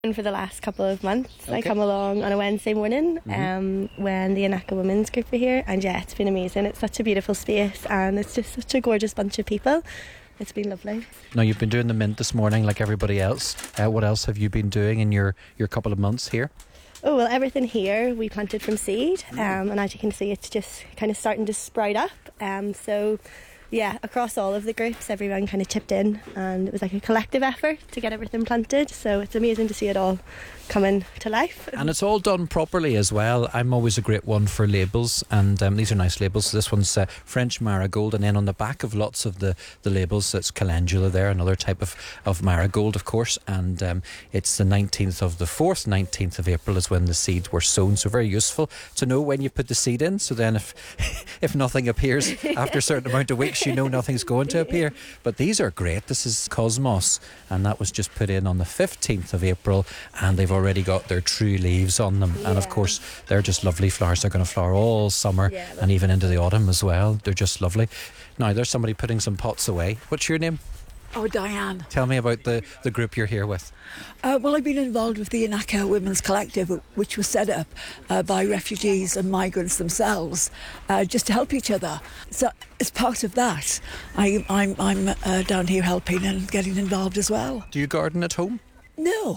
And for the last couple of months, Okay. I come along on a Wednesday morning when the Inaka Women's Group are here, and yeah, it's been amazing. It's such a beautiful space, and it's just such a gorgeous bunch of people. It's been lovely. Now, you've been doing the mint this morning like everybody else. What else have you been doing in your couple of months here? Oh, well, everything here we planted from seed, and as you can see, it's just kind of starting to sprout up. So, yeah, across all of the groups, everyone kind of chipped in, and it was like a collective effort to get everything planted. So it's amazing to see it all coming to life. And it's all done properly as well. I'm always a great one for labels, and these are nice labels. So this one's French marigold, and then on the back of lots of the labels, it's calendula there, another type of marigold, of course. And it's the 19th of the 4th, 19th of April is when the seeds were sown. So very useful to know when you put the seed in. So then if nothing appears after a certain amount of weeks, you know nothing's going to appear. But these are great. This is Cosmos, and that was just put in on the 15th of April, and they've already got their true leaves on them. And of course, they're just lovely flowers. They're going to flower all summer and even into the autumn as well. They're just lovely. Now, there's somebody putting some pots away. What's your name? Oh, Diane. Tell me about the group you're here with. Well, I've been involved with the Inaka Women's Collective, which was set up by refugees and migrants themselves, just to help each other. So as part of that, I'm down here helping and getting involved as well. Do you garden at home? No.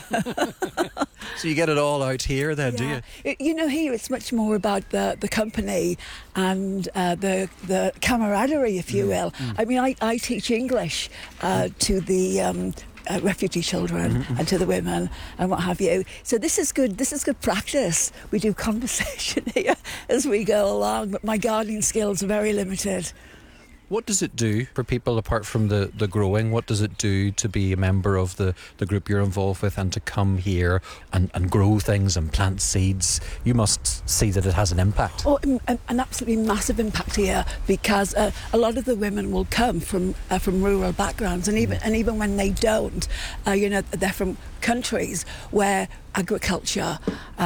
So you get it all out here then, do you? You know, here it's much more about the company and the camaraderie, if you will. I mean, I teach English to the refugee children and to the women and what have you. So this is good practice. We do conversation here as we go along, but my gardening skills are very limited. What does it do for people apart from the growing? What does it do to be a member of the group you're involved with and to come here and grow things and plant seeds? You must see that it has an impact. Oh, an absolutely massive impact here, because a lot of the women will come from rural backgrounds, and even when they don't, they're from countries where agriculture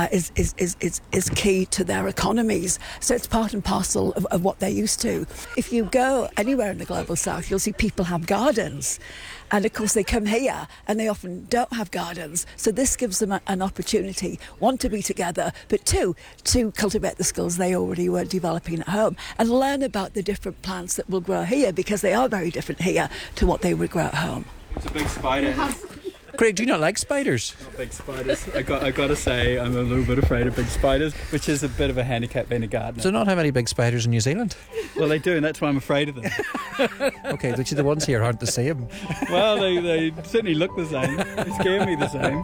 is key to their economies. So it's part and parcel of what they're used to. If you go anywhere in the global south, you'll see people have gardens. And of course they come here and they often don't have gardens. So this gives them an opportunity, one, to be together, but two, to cultivate the skills they already were developing at home and learn about the different plants that will grow here, because they are very different here to what they would grow at home. It's a big spider. Craig, do you not like spiders? Not big spiders. I got to say, I'm a little bit afraid of big spiders, which is a bit of a handicap being a gardener. Do they not have any big spiders in New Zealand? Well, they do, and that's why I'm afraid of them. Okay, the ones here aren't the same. Well, they certainly look the same. They scare me the same.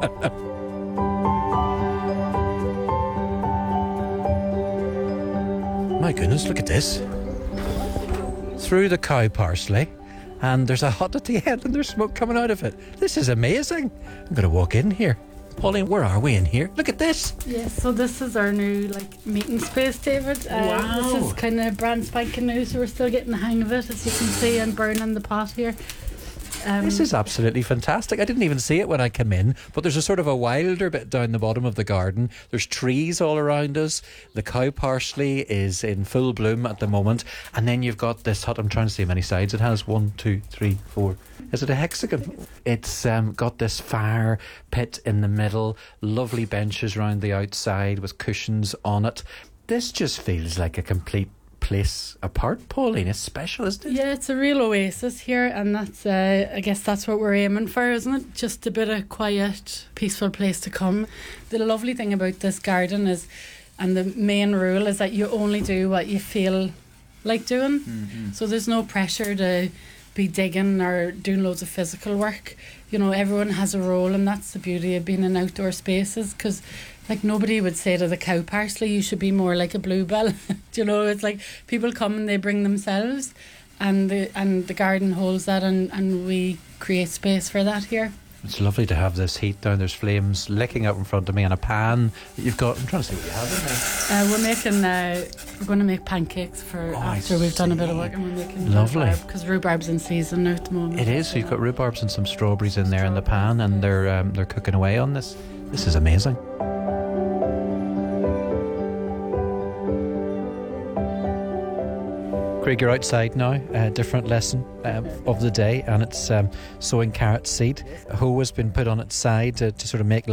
My goodness, look at this. Through the cow parsley, and there's a hut at the end and there's smoke coming out of it. This is amazing. I'm going to walk in here. Pauline, where are we in here? Look at this. Yes, so this is our new meeting space, David. Wow. This is kind of brand spanking new, so we're still getting the hang of it, as you can see. I'm burning the pot here. This is absolutely fantastic. I didn't even see it when I came in, but there's a sort of a wilder bit down the bottom of the garden. There's trees all around us. The cow parsley is in full bloom at the moment. And then you've got this hut. I'm trying to see how many sides it has. 1, 2, 3, 4. Is it a hexagon? It's got this fire pit in the middle, lovely benches round the outside with cushions on it. This just feels like a complete place apart, Pauline. It's special, isn't it? Yeah, it's a real oasis here, and that's I guess that's what we're aiming for, isn't it? Just a bit of quiet, peaceful place to come. The lovely thing about this garden is, and the main rule is, that you only do what you feel like doing. So there's no pressure to be digging or doing loads of physical work. You know, everyone has a role, and that's the beauty of being in outdoor spaces, because nobody would say to the cow parsley, you should be more like a bluebell. You know, it's like people come and they bring themselves, and the garden holds that, and we create space for that here. It's lovely to have this heat down. There's flames licking up in front of me, and a pan that you've got. I'm trying to see what you have in there. We're going to make pancakes for after we've done a bit of work, and we're making lovely rhubarb, because rhubarb's in season now at the moment. It is. So you've got rhubarbs and some strawberries in there in the pan, and they're cooking away on this. This is amazing. Craig, Greg, you're outside now, a different lesson of the day, and it's sowing carrot seed. A hoe has been put on its side to sort of make